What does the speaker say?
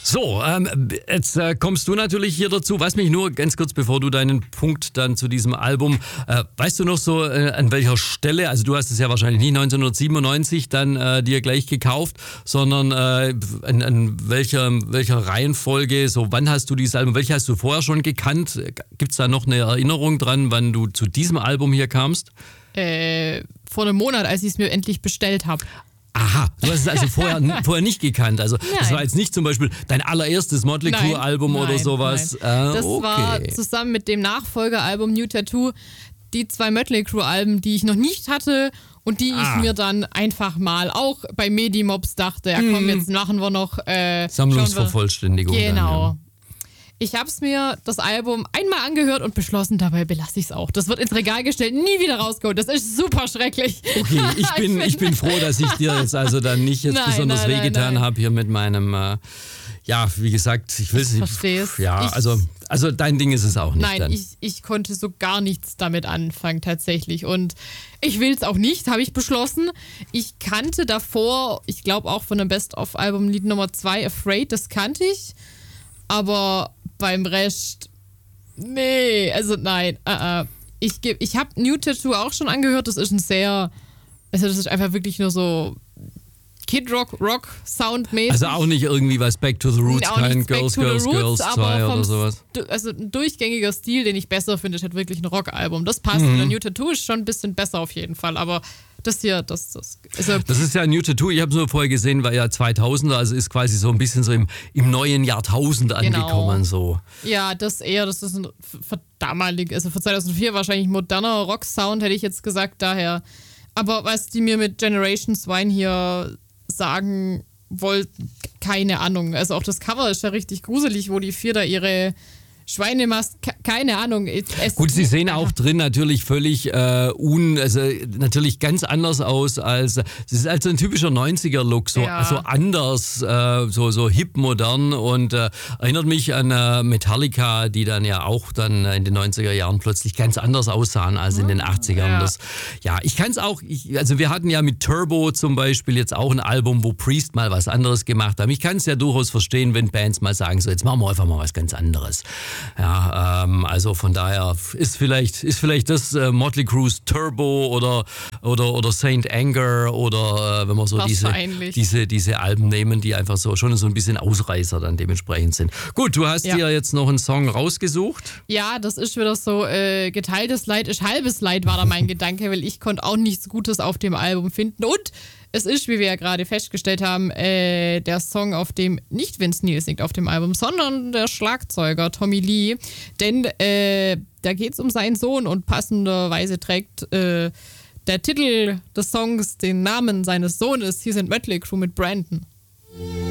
So, jetzt kommst du natürlich hier dazu. Was mich nur ganz kurz, bevor du deinen Punkt dann zu diesem Album, weißt du noch so, an welcher Stelle, also du hast es ja wahrscheinlich nicht 1997 dann dir gleich gekauft, sondern an welcher Reihenfolge, so wann hast du dieses Album, welche hast du vorher schon gekannt? Gibt es da noch eine Erinnerung dran, wann du zu diesem Album hier kamst? Vor einem Monat, als ich es mir endlich bestellt habe. Aha, du hast es also vorher nicht gekannt. Also das war jetzt nicht zum Beispiel dein allererstes Motley Crue Album oder sowas. Nein. Das war zusammen mit dem Nachfolgealbum New Tattoo die 2 Motley Crue Alben, die ich noch nicht hatte und die ich mir dann einfach mal auch bei Medimobs dachte, ja komm, jetzt machen wir noch Sammlungsvervollständigung. Genau. Dann, ja. Ich habe es mir, das Album, einmal angehört und beschlossen, dabei belasse ich es auch. Das wird ins Regal gestellt, nie wieder rausgeholt. Das ist super schrecklich. Okay, ich bin froh, dass ich dir jetzt also dann nicht besonders wehgetan habe hier mit meinem, wie gesagt, ich will es nicht. Verstehe es. Ja, also dein Ding ist es auch nicht. Nein, dann. Ich konnte so gar nichts damit anfangen tatsächlich. Und ich will es auch nicht, habe ich beschlossen. Ich kannte davor, ich glaube auch von dem Best-of-Album Lied Nummer 2, Afraid, das kannte ich. Aber beim Rest, nee, also nein. Ich habe New Tattoo auch schon angehört, das ist das ist einfach wirklich nur so Kid Rock Soundmäßig. Also auch nicht irgendwie was Back to the Roots, kein Girls 2 oder sowas. Also ein durchgängiger Stil, den ich besser finde, ist halt wirklich ein Rockalbum. Das passt. New Tattoo ist schon ein bisschen besser auf jeden Fall, aber das hier, das ist ja New Tattoo, ich habe es nur vorher gesehen, war ja 2000er, also ist quasi so ein bisschen so im neuen Jahrtausend angekommen. So. Ja, das ist ein damalig, also für 2004 wahrscheinlich moderner Rock-Sound, hätte ich jetzt gesagt, daher. Aber was die mir mit Generation Swine hier sagen wollten, keine Ahnung. Also auch das Cover ist ja richtig gruselig, wo die 4 da ihre Schweinemast, keine Ahnung. Gut, sie sehen auch drin natürlich völlig natürlich ganz anders aus als, es ist also ein typischer 90er-Look, so anders, so hip, modern und erinnert mich an Metallica, die dann ja auch dann in den 90er Jahren plötzlich ganz anders aussahen als in den 80ern. Ich kann es auch, also wir hatten ja mit Turbo zum Beispiel jetzt auch ein Album, wo Priest mal was anderes gemacht haben. Ich kann es ja durchaus verstehen, wenn Bands mal sagen, so jetzt machen wir einfach mal was ganz anderes. Ja, also von daher ist vielleicht das Motley Crue's Turbo oder Saint Anger oder wenn wir so diese Alben nehmen, die einfach so schon so ein bisschen Ausreißer dann dementsprechend sind. Gut, du hast dir jetzt noch einen Song rausgesucht. Ja, das ist wieder so, geteiltes Leid ist halbes Leid, war da mein Gedanke, weil ich konnte auch nichts Gutes auf dem Album finden und es ist, wie wir ja gerade festgestellt haben, der Song, auf dem nicht Vince Neil singt auf dem Album, sondern der Schlagzeuger Tommy Lee. Denn da geht es um seinen Sohn und passenderweise trägt der Titel des Songs den Namen seines Sohnes. Hier sind Motley Crue mit Brandon.